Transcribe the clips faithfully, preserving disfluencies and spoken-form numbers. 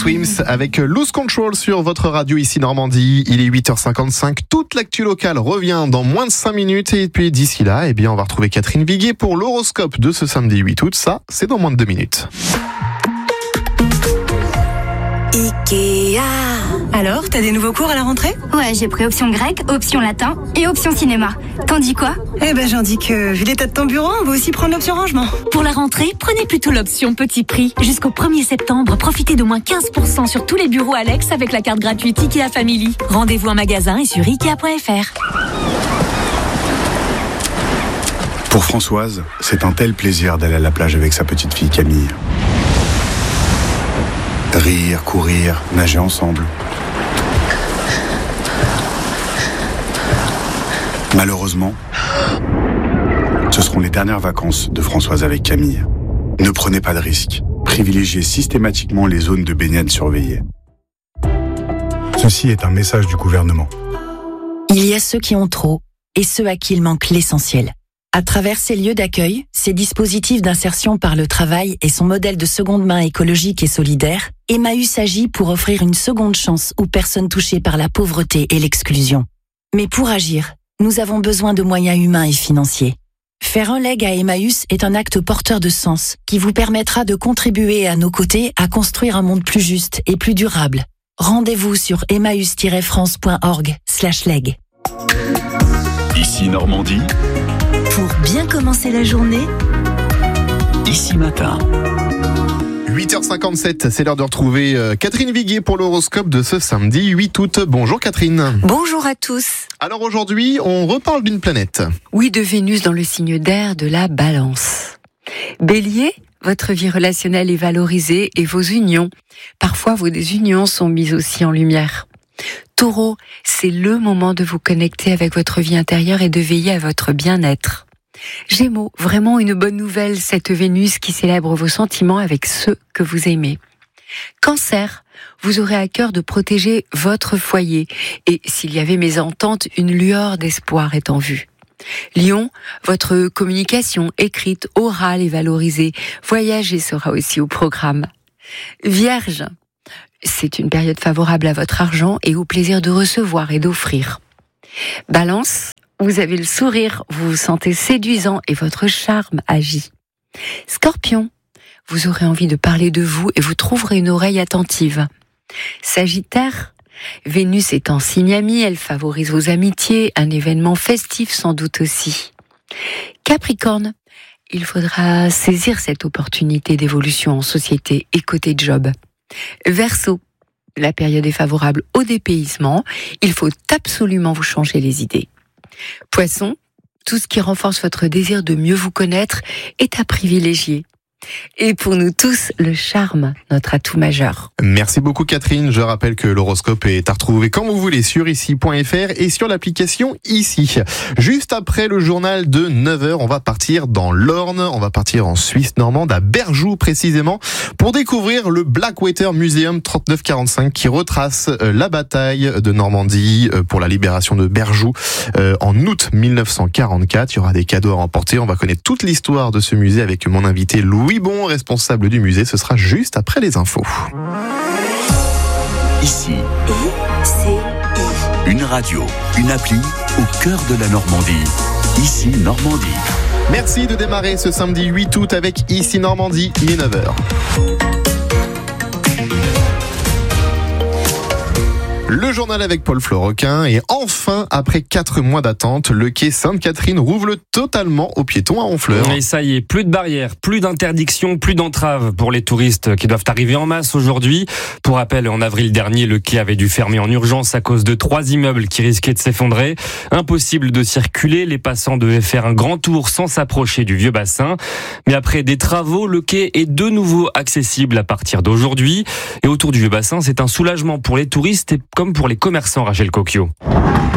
Swims avec Lose Control sur votre radio ici Normandie. Il est huit heures cinquante-cinq. Toute l'actu locale revient dans moins de cinq minutes. Et puis d'ici là, eh bien, on va retrouver Catherine Viguier pour l'horoscope de ce samedi huit août. Ça, c'est dans moins de deux minutes. Ikea. Alors, t'as des nouveaux cours à la rentrée ? Ouais, j'ai pris option grec, option latin et option cinéma. T'en dis quoi ? Eh ben, j'en dis que, vu l'état de ton bureau, on va aussi prendre l'option rangement. Pour la rentrée, prenez plutôt l'option petit prix. Jusqu'au premier septembre, profitez de moins quinze pour cent sur tous les bureaux Alex avec la carte gratuite Ikea Family. Rendez-vous en magasin et sur ikea point f r. Pour Françoise, c'est un tel plaisir d'aller à la plage avec sa petite fille Camille. Rire, courir, nager ensemble. Malheureusement, ce seront les dernières vacances de Françoise avec Camille. Ne prenez pas de risques. Privilégiez systématiquement les zones de baignade surveillées. Ceci est un message du gouvernement. Il y a ceux qui ont trop et ceux à qui il manque l'essentiel. À travers ces lieux d'accueil, ces dispositifs d'insertion par le travail et son modèle de seconde main écologique et solidaire, Emmaüs agit pour offrir une seconde chance aux personnes touchées par la pauvreté et l'exclusion. Mais pour agir, nous avons besoin de moyens humains et financiers. Faire un leg à Emmaüs est un acte porteur de sens qui vous permettra de contribuer à nos côtés à construire un monde plus juste et plus durable. Rendez-vous sur emmaüs tiret france point org slash leg. Ici Normandie. Pour bien commencer la journée, Ici Matin. huit heures cinquante-sept, c'est l'heure de retrouver Catherine Viguier pour l'horoscope de ce samedi huit août. Bonjour Catherine. Bonjour à tous. Alors aujourd'hui, on reparle d'une planète. Oui, de Vénus dans le signe d'air de la Balance. Bélier, votre vie relationnelle est valorisée et vos unions, parfois vos désunions, sont mises aussi en lumière. Taureau, c'est le moment de vous connecter avec votre vie intérieure et de veiller à votre bien-être. Gémeaux, vraiment une bonne nouvelle, cette Vénus qui célèbre vos sentiments avec ceux que vous aimez. Cancer, vous aurez à cœur de protéger votre foyer et s'il y avait mésentente, une lueur d'espoir est en vue. Lion, votre communication écrite, orale est valorisée. Voyager sera aussi au programme. Vierge, c'est une période favorable à votre argent et au plaisir de recevoir et d'offrir. Balance, vous avez le sourire, vous vous sentez séduisant et votre charme agit. Scorpion, vous aurez envie de parler de vous et vous trouverez une oreille attentive. Sagittaire, Vénus est en signe ami, elle favorise vos amitiés, un événement festif sans doute aussi. Capricorne, il faudra saisir cette opportunité d'évolution en société et côté job. Verseau, la période est favorable au dépaysement, il faut absolument vous changer les idées. Poisson, tout ce qui renforce votre désir de mieux vous connaître est à privilégier. Et pour nous tous, le charme, notre atout majeur. Merci beaucoup Catherine. Je rappelle que l'horoscope est à retrouver quand vous voulez sur ici point f r et sur l'application Ici. Juste après le journal de neuf heures, on va partir dans l'Orne, on va partir en Suisse normande, à Berjoux précisément, pour découvrir le Blackwater Museum trente-neuf quarante-cinq qui retrace la bataille de Normandie pour la libération de Berjoux en août mille neuf cent quarante-quatre. Il y aura des cadeaux à remporter. On va connaître toute l'histoire de ce musée avec mon invité Louis Bon, responsable du musée. Ce sera juste après les infos. Ici. Une radio, une appli au cœur de la Normandie. Ici Normandie. Merci de démarrer ce samedi huit août avec Ici Normandie, il est neuf heures. Le journal avec Paul Floroquin et enfin, après quatre mois d'attente, le quai Sainte-Catherine rouvre totalement aux piétons à Honfleur. Et ça y est, plus de barrières, plus d'interdictions, plus d'entraves pour les touristes qui doivent arriver en masse aujourd'hui. Pour rappel, en avril dernier, le quai avait dû fermer en urgence à cause de trois immeubles qui risquaient de s'effondrer. Impossible de circuler, les passants devaient faire un grand tour sans s'approcher du vieux bassin. Mais après des travaux, le quai est de nouveau accessible à partir d'aujourd'hui. Et autour du vieux bassin, c'est un soulagement pour les touristes et comme pour les commerçants, Rachel Cocchio.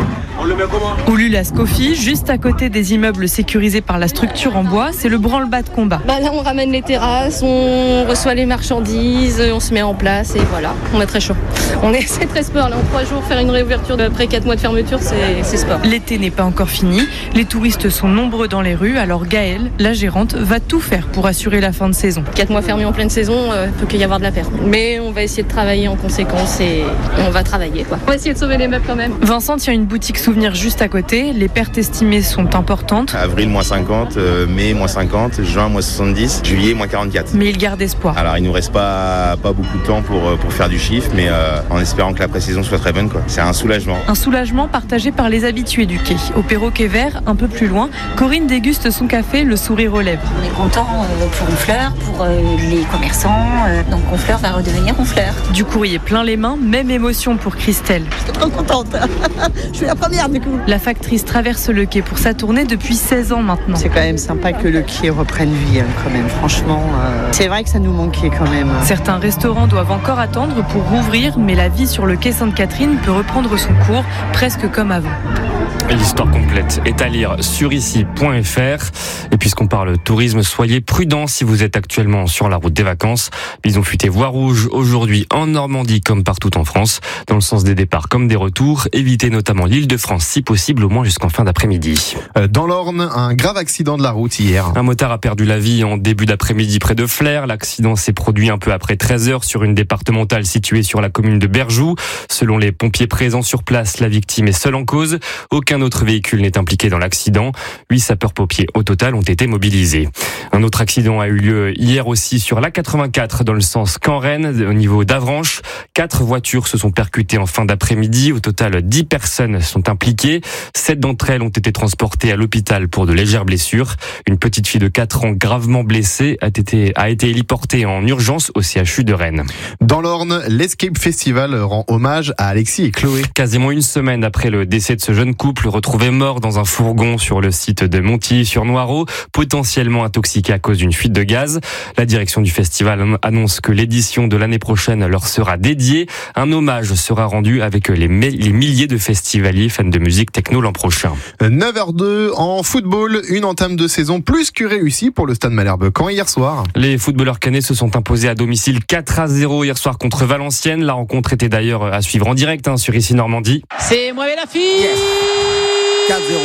le met comment ? Oululas Coffee, juste à côté des immeubles sécurisés par la structure en bois, c'est le branle-bas de combat. Bah là, on ramène les terrasses, on reçoit les marchandises, on se met en place et voilà, on est très chaud. On est, c'est très sport. Là, en trois jours, faire une réouverture après quatre mois de fermeture, c'est, c'est sport. L'été n'est pas encore fini. Les touristes sont nombreux dans les rues, alors Gaëlle, la gérante, va tout faire pour assurer la fin de saison. Quatre mois fermés en pleine saison, il euh, peut qu'il y avoir de la perte. Mais on va essayer de travailler en conséquence et on va travailler, quoi. On va essayer de sauver les meubles quand même. Vincent tient une boutique souvenir juste à côté. Les pertes estimées sont importantes. Avril, moins cinquante, euh, mai, moins cinquante, juin, moins soixante-dix, juillet, moins quarante-quatre. Mais il garde espoir. Alors, il nous reste pas, pas beaucoup de temps pour, pour faire du chiffre, mais euh, en espérant que la pré-saison soit très bonne, quoi. C'est un soulagement. Un soulagement partagé par les habitués du quai. Au Perroquet Vert, un peu plus loin, Corinne déguste son café, le sourire aux lèvres. On est content euh, pour Honfleur, pour euh, les commerçants. Euh, donc Honfleur va redevenir Honfleur. Du courrier plein les mains, même émotion pour Christelle. Je suis trop contente. Je suis la première du coup. La factrice traverse le quai pour sa tournée depuis seize ans maintenant. C'est quand même sympa que le quai reprenne vie, hein, quand même. Franchement, euh, c'est vrai que ça nous manquait quand même. Certains restaurants doivent encore attendre pour rouvrir, mais la vie sur le quai Sainte-Catherine peut reprendre son cours, presque comme avant. Et l'histoire complète est à lire sur ici point f r. Et puisqu'on parle tourisme, soyez prudents si vous êtes actuellement sur la route des vacances. Bison futé voie rouge aujourd'hui en Normandie comme partout en France, dans le sens des départs comme des retours. Évitez notamment l'Île-de-France si possible, au moins jusqu'en fin d'après-midi. Dans l'Orne, un grave accident de la route hier. Un motard a perdu la vie en début d'après-midi près de Flers. L'accident s'est produit un peu après treize heures sur une départementale située sur la commune de Berjoux. Selon les pompiers présents sur place, la victime est seule en cause. Aucun autre véhicule n'est impliqué dans l'accident. Huit sapeurs-pompiers au total ont été mobilisés. Un autre accident a eu lieu hier aussi sur l'A quatre-vingt-quatre dans le sens Caen-Rennes, au niveau d'Avranches. Quatre voitures se sont percutées en fin d'après-midi. Au total, dix personnes sont impliquées. Sept d'entre elles ont été transportées à l'hôpital pour de légères blessures. Une petite fille de quatre ans gravement blessée a été, a été héliportée en urgence au C H U de Rennes. Dans l'Orne, l'Escape Festival rend hommage à Alexis et Chloé. Quasiment une semaine après le décès de ce jeune couple retrouvé mort dans un fourgon sur le site de Montilly-sur-Noireau, potentiellement intoxiqué à cause d'une fuite de gaz. La direction du festival annonce que l'édition de l'année prochaine leur sera dédiée. Un hommage sera rendu avec les, les milliers de festivaliers fans de musique techno l'an prochain. neuf heures deux en football, une entame de saison plus que réussie pour le Stade Malherbe-Caen hier soir. Les footballeurs cannais se sont imposés à domicile quatre à zéro hier soir contre Valenciennes. La rencontre était d'ailleurs à suivre en direct hein, sur ici Normandie. C'est Mohamed Lafi yes. quatre zéro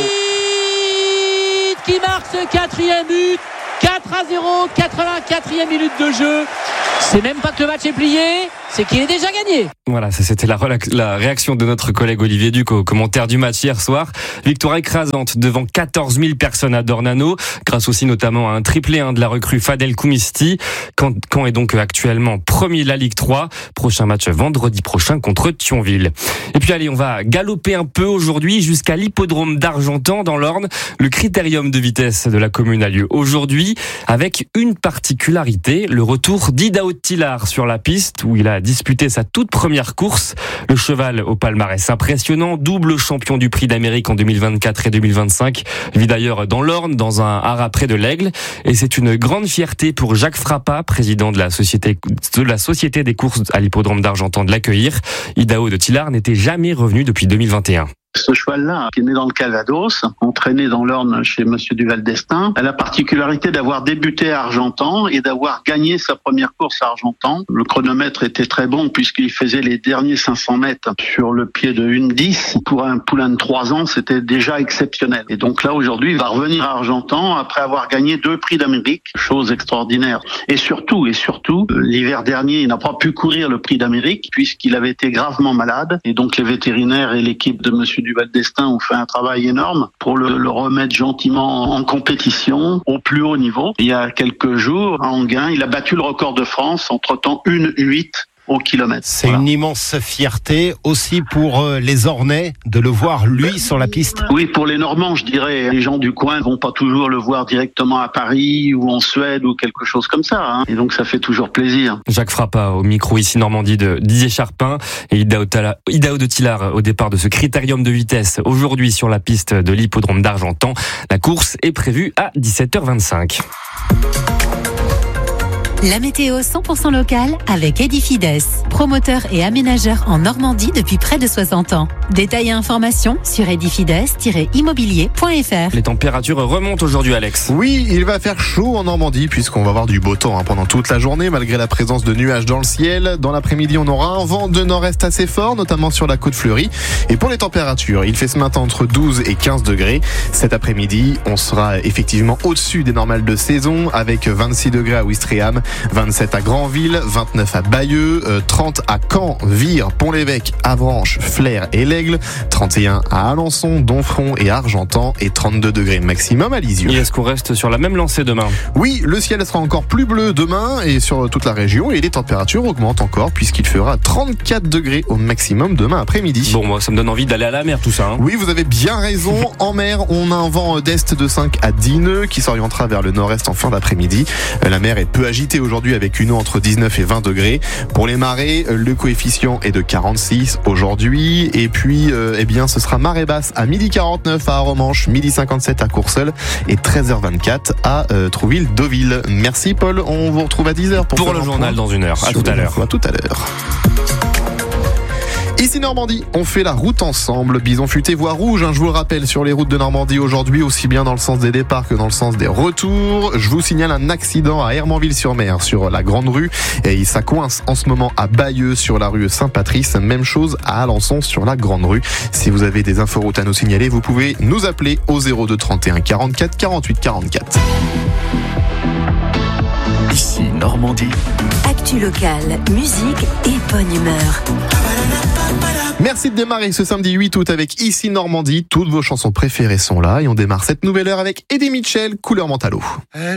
qui marque ce quatrième but. quatre à zéro, quatre-vingt-quatrième minute de jeu. C'est même pas que le match est plié, c'est qu'il est déjà gagné. Voilà, ça c'était la, la réaction de notre collègue Olivier Duc au commentaire du match hier soir. Victoire écrasante devant quatorze mille personnes à Dornano, grâce aussi notamment à un triplé hein, de la recrue Fadel Koumisti. Caen, Caen est donc actuellement premier de la Ligue trois. Prochain match vendredi prochain contre Thionville. Et puis allez, on va galoper un peu aujourd'hui jusqu'à l'hippodrome d'Argentan dans l'Orne. Le critérium de vitesse de la commune a lieu aujourd'hui avec une particularité, le retour d'Idaho Tillard sur la piste où il a disputé sa toute première course. Le cheval au palmarès impressionnant, double champion du Prix d'Amérique en deux mille vingt-quatre et deux mille vingt-cinq, vit d'ailleurs dans l'Orne, dans un haras près de l'Aigle. Et c'est une grande fierté pour Jacques Frappat, président de la société, de la société des courses à l'hippodrome d'Argentan, de l'accueillir. Idaho de Tillard n'était jamais revenu depuis deux mille vingt et un. Ce cheval-là, qui est né dans le Calvados, entraîné dans l'Orne chez Monsieur Duval d'Estaing, a la particularité d'avoir débuté à Argentan et d'avoir gagné sa première course à Argentan. Le chronomètre était très bon puisqu'il faisait les derniers cinq cents mètres sur le pied de une dix. Pour un poulain de trois ans, c'était déjà exceptionnel. Et donc là, aujourd'hui, il va revenir à Argentan après avoir gagné deux prix d'Amérique, chose extraordinaire. Et surtout, et surtout, l'hiver dernier, il n'a pas pu courir le prix d'Amérique puisqu'il avait été gravement malade. Et donc les vétérinaires et l'équipe de Monsieur Duval d'Estaing ont fait un travail énorme pour le, le remettre gentiment en compétition au plus haut niveau. Il y a quelques jours, à Enghien, il a battu le record de France, entre-temps une huit au kilomètre. C'est voilà. Une immense fierté aussi pour les Ornais de le voir lui sur la piste. Oui, pour les Normands, je dirais. Les gens du coin vont pas toujours le voir directement à Paris ou en Suède ou quelque chose comme ça. Hein. Et donc ça fait toujours plaisir. Jacques Frappat au micro ici Normandie de Didier Charpin et Idaho de Tillard au départ de ce critérium de vitesse aujourd'hui sur la piste de l'hippodrome d'Argentan. La course est prévue à dix-sept heures vingt-cinq. La météo cent pour cent locale avec Edifides, promoteur et aménageur en Normandie depuis près de soixante ans. Détails et informations sur edifides tiret immobilier point f r. Les températures remontent aujourd'hui, Alex. Oui, il va faire chaud en Normandie puisqu'on va avoir du beau temps hein, pendant toute la journée malgré la présence de nuages dans le ciel. Dans l'après-midi, on aura un vent de nord-est assez fort, notamment sur la côte fleurie. Et pour les températures, il fait ce matin entre douze et quinze degrés. Cet après-midi, on sera effectivement au-dessus des normales de saison avec vingt-six degrés à Ouistreham, vingt-sept à Granville, vingt-neuf à Bayeux, trente à Caen, Vire, Pont-l'Évêque, Avranches, Flers et l'Aigle, trente et un à Alençon, Domfront et Argentan et trente-deux degrés maximum à Lisieux. Et est-ce qu'on reste sur la même lancée demain ? Oui, le ciel sera encore plus bleu demain et sur toute la région et les températures augmentent encore puisqu'il fera trente-quatre degrés au maximum demain après-midi. Bon, moi ça me donne envie d'aller à la mer tout ça. Hein. Oui, vous avez bien raison. En mer, on a un vent d'est de cinq à dix nœuds qui s'orientera vers le nord-est en fin d'après-midi. La mer est peu agitée aujourd'hui avec une eau entre dix-neuf et vingt degrés. Pour les marées, le coefficient est de quarante-six aujourd'hui. Et puis, euh, eh bien, ce sera marée basse à midi quarante-neuf à Aromanche, midi cinquante-sept à Courseulles et treize heures vingt-quatre à euh, Trouville-Deauville. Merci Paul, on vous retrouve à dix heures pour, pour le journal dans une heure. À tout à l'heure. À tout à l'heure. Ici Normandie, on fait la route ensemble. Bison futé voie rouge, hein, je vous le rappelle, sur les routes de Normandie aujourd'hui, aussi bien dans le sens des départs que dans le sens des retours. Je vous signale un accident à Hermanville-sur-Mer sur la Grande Rue et ça coince en ce moment à Bayeux sur la rue Saint-Patrice. Même chose à Alençon sur la Grande Rue. Si vous avez des inforoutes à nous signaler, vous pouvez nous appeler au zéro deux trente et un quarante-quatre quarante-huit quarante-quatre. Ici Normandie. Actu locale, musique et bonne humeur. Merci de démarrer ce samedi huit août avec Ici Normandie. Toutes vos chansons préférées sont là et on démarre cette nouvelle heure avec Eddie Mitchell, Couleur Mentalo.